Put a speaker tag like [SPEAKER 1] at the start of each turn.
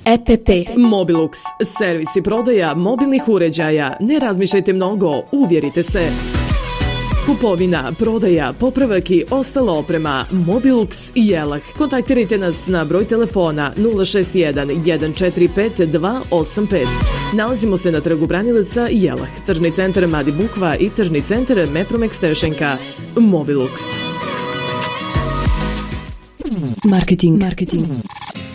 [SPEAKER 1] EPP.
[SPEAKER 2] Mobilux, servis i prodaja mobilnih uređaja. Ne razmišljajte mnogo, uvjerite se. Kupovina, prodaja, popravak i ostala oprema. Mobilux i Jelah. Kontaktirajte nas na broj telefona 061 145 285. Nalazimo se na trgu Branilaca Jelah, tržni centar Madi Bukva i tržni centar Mepromex Tešenka. Mobilux.
[SPEAKER 1] Marketing.